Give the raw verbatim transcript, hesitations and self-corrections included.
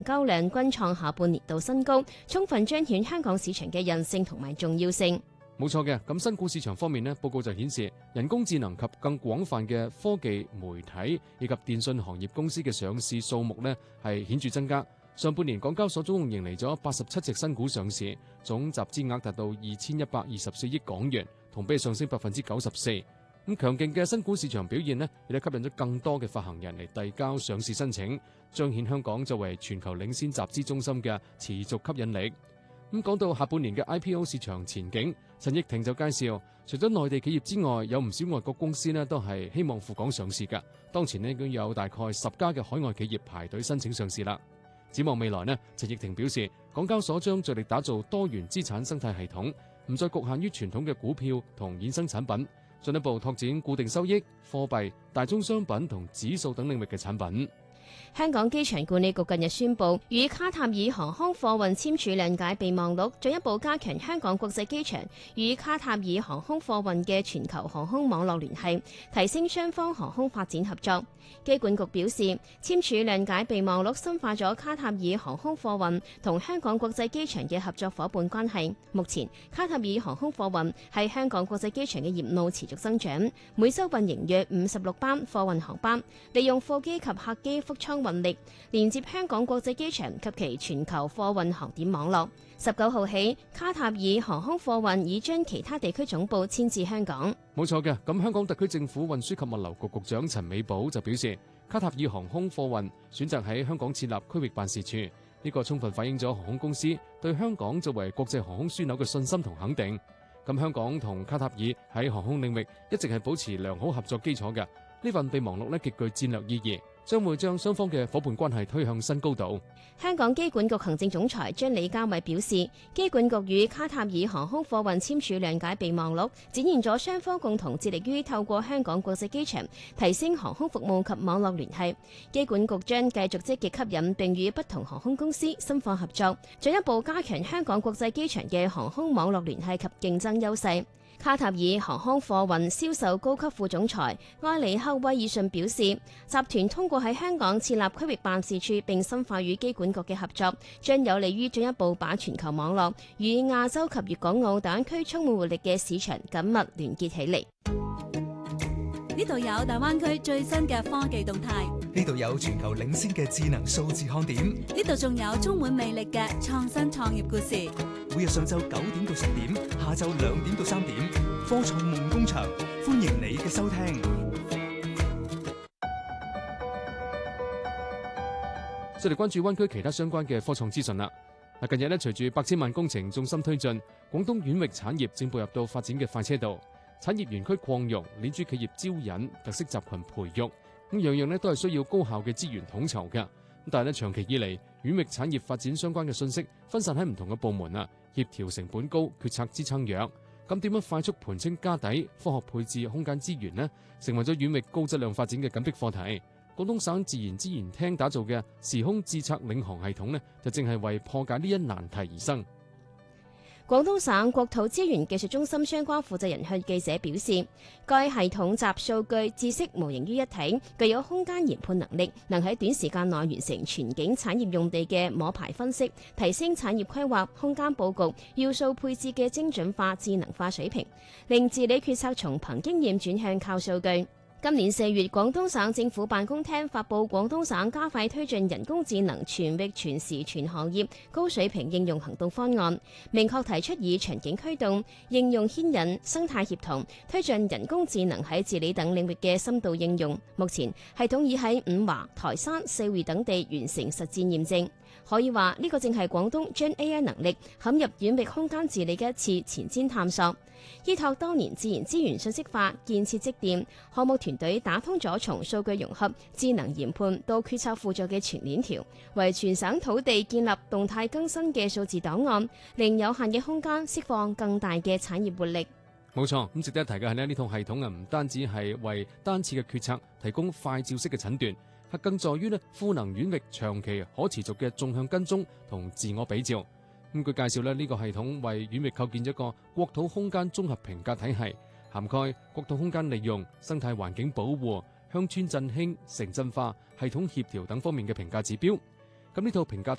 交量均創下半年度新高，充分彰顯香港市場嘅韌性同埋重要性。 冇錯嘅，咁新股市場方面呢，報告就顯示人工智能及更廣泛嘅科技、媒體以及電信行業公司嘅上市數目呢係顯著增加。上半年港交所總共迎嚟咗八十七隻新股上市，總集資額達到二千一百二十四億港元，同比上升百分之九十四。咁強勁嘅新股市場表現呢，亦都吸引咗更多嘅發行人嚟遞交上市申請，彰顯香港作為全球領先集資中心嘅持續吸引力。咁講到下半年嘅 I P O 市場前景，陳奕霆就介紹，除咗內地企業之外，有唔少外國公司呢都係希望赴港上市㗎。當前呢已經有大概十家嘅海外企業排隊申請上市啦。展望未來呢，陳奕霆表示，港交所將着力打造多元資產生態系統，唔再局限於傳統嘅股票同衍生產品，進一步拓展固定收益、貨幣、大宗商品同指數等領域嘅產品。 香港機場管理局近日宣布，與卡塔爾航空貨運簽署諒解備忘錄，進一步加強香港國際機場與卡塔爾航空貨運嘅全球航空網絡聯繫，提升雙方航空發展合作。機管局表示，簽署諒解備忘錄深化咗卡塔爾航空貨運同香港國際機場嘅合作伙伴關係。目前，卡塔爾航空貨運喺香港國際機場嘅業務持續增長，每週運營約五十六班貨運航班，利用貨機及客機覆艙運力，連接香港國際機場及其全球貨運航點網絡。十九號起，卡塔爾航空貨運已將其他地區總部遷至香港。 冇錯嘅，咁香港特區政府運輸及物流局局長陳美寶就表示，卡塔爾航空貨運選擇喺香港設立區域辦事處，呢個充分反映咗航空公司對香港作為國際航空樞紐嘅信心同肯定。咁香港同卡塔爾喺航空領域一直係保持良好合作基礎嘅，呢份備忘錄呢極具戰略意義，將會將雙方嘅伙伴關係推向新高度。 香港機管局行政總裁張李家偉表示，機管局與卡塔爾航空貨運簽署諒解備忘錄，展現咗雙方共同致力於透過香港國際機場提升航空服務及網絡聯繫。機管局將繼續積極吸引並與不同航空公司深化合作，進一步加強香港國際機場嘅航空網絡聯繫及競爭優勢。卡塔爾航空貨運銷售高級副總裁埃里克威爾遜表示，集團通過喺香港設立區域辦事處並深化與機管局嘅合作，將有利於進一步把全球網絡與亞洲及粵港澳大灣區充滿活力嘅市場緊密連結起嚟。 呢度有大灣區最新嘅科技動態， 呢度有全球領先嘅智能數字看點， 呢度仲有充滿魅力嘅創新創業故事。 每日上晝九點到十點，下晝兩點到三點，科創夢工場，歡迎你嘅收聽。 再嚟關注灣區其他相關嘅科創資訊啦。嗱，近日咧，隨住百千萬工程重心推進，廣東遠域產業正步入到發展嘅快車道。產業園區擴容、鏈珠企業招引、特色集群培育，咁樣樣咧都係需要高效嘅資源統籌嘅。咁但係咧，長期以嚟，遠域產業發展相關嘅信息分散喺唔同嘅部門啊，協調成本高，決策支撐弱。咁點樣快速盤清家底、科學配置空間資源呢？成為咗遠域高質量發展嘅緊迫課題。廣東省自然資源廳打造嘅時空智策領航系統呢，就正係為破解呢一難題而生。 廣東省國土資源技術中心相關負責人向記者表示，該系統集數據、知識模型於一體，具有空間研判能力，能喺短時間內完成全景產業用地嘅摸排分析，提升產業規劃、空間佈局、要素配置嘅精準化、智能化水平，令治理決策從憑經驗轉向靠數據。今年四月，廣東省政府辦公廳發布《廣東省加快推進人工智能全域全時全行業高水平應用行動方案》，明確提出以場景驅動、應用牽引、生態協同，推進人工智能喺治理等領域嘅深度應用。目前，系統已喺五華、台山、四會等地完成實戰驗證。可以話呢個正係廣東將 A I 能力嵌入遠域空間治理嘅一次前瞻探索。依託多年自然資源信息化建設積澱，項目團隊打通咗從數據融合、智能研判到決策輔助嘅全鏈條，為全省土地建立動態更新嘅數字檔案，令有限嘅空間釋放更大嘅產業活力。 冇錯，咁值得一提嘅係咧，呢套系統啊，唔單止係為單次嘅決策提供快照式嘅診斷，係更在於咧賦能遠域長期可持續嘅縱向跟蹤同自我比照。咁佢介紹咧，呢個系統為遠域構建咗一個國土空間綜合評價體系，涵蓋國土空間利用、生態環境保護、鄉村振興、城鎮化、系統協調等方面嘅評價指標。 咁呢套評價